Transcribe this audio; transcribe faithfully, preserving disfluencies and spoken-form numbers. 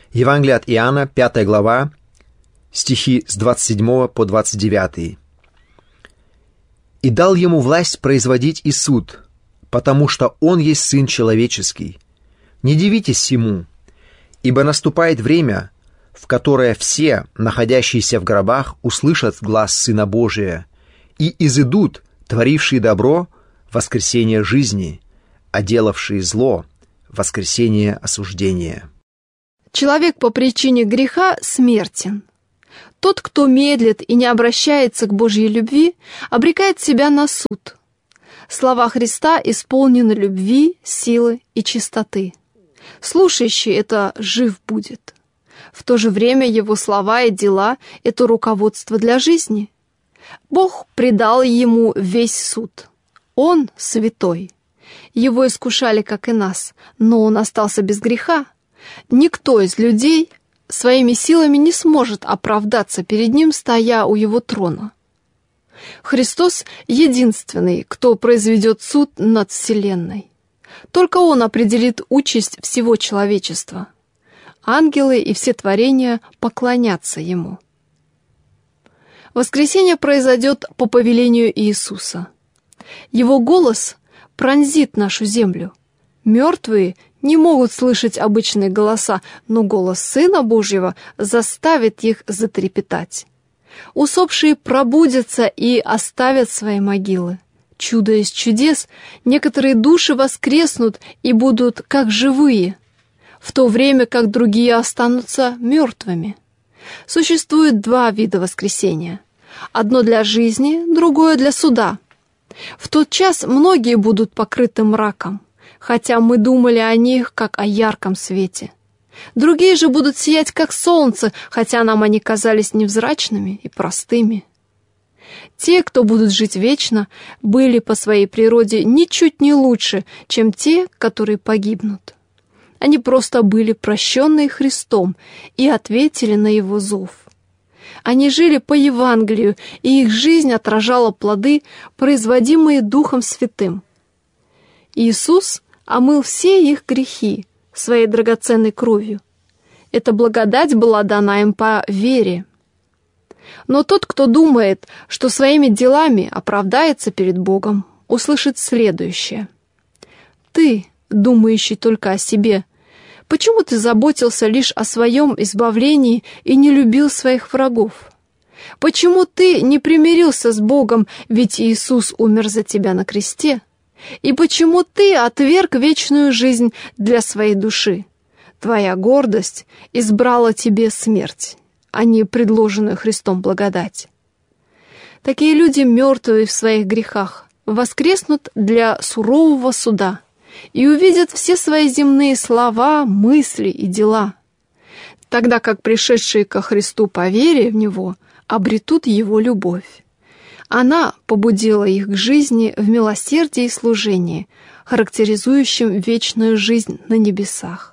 Евангелие от Иоанна, пятая глава, стихи с двадцать седьмого по двадцать девятый. «И дал ему власть производить и суд, потому что он есть Сын Человеческий. Не дивитесь сему, ибо наступает время, в которое все, находящиеся в гробах, услышат глас Сына Божия, и изыдут, творившие добро, воскресение жизни, а делавшие зло, воскресение осуждения». Человек по причине греха смертен. Тот, кто медлит и не обращается к Божьей любви, обрекает себя на суд. Слова Христа исполнены любви, силы и чистоты. Слушающий это жив будет. В то же время его слова и дела — это руководство для жизни. Бог предал ему весь суд. Он святой. Его искушали, как и нас, но он остался без греха. Никто из людей своими силами не сможет оправдаться перед ним, стоя у его трона. Христос единственный, кто произведет суд над вселенной. Только он определит участь всего человечества. Ангелы и все творения поклонятся ему. Воскресение произойдет по повелению Иисуса. Его голос пронзит нашу землю. Мертвые не могут слышать обычные голоса, но голос Сына Божьего заставит их затрепетать. Усопшие пробудятся и оставят свои могилы. Чудо из чудес, некоторые души воскреснут и будут как живые, в то время как другие останутся мертвыми. Существует два вида воскресения. Одно для жизни, другое для суда. В тот час многие будут покрыты мраком, хотя мы думали о них, как о ярком свете. Другие же будут сиять, как солнце, хотя нам они казались невзрачными и простыми. Те, кто будут жить вечно, были по своей природе ничуть не лучше, чем те, которые погибнут. Они просто были прощенные Христом и ответили на Его зов. Они жили по Евангелию, и их жизнь отражала плоды, производимые Духом Святым. Иисус омыл все их грехи своей драгоценной кровью. Эта благодать была дана им по вере. Но тот, кто думает, что своими делами оправдается перед Богом, услышит следующее. «Ты, думающий только о себе, почему ты заботился лишь о своем избавлении и не любил своих врагов? Почему ты не примирился с Богом, ведь Иисус умер за тебя на кресте? И почему ты отверг вечную жизнь для своей души? Твоя гордость избрала тебе смерть, а не предложенную Христом благодать». Такие люди, мертвые в своих грехах, воскреснут для сурового суда и увидят все свои земные слова, мысли и дела, тогда как пришедшие ко Христу по вере в Него обретут Его любовь. Она побудила их к жизни в милосердии и служении, характеризующем вечную жизнь на небесах.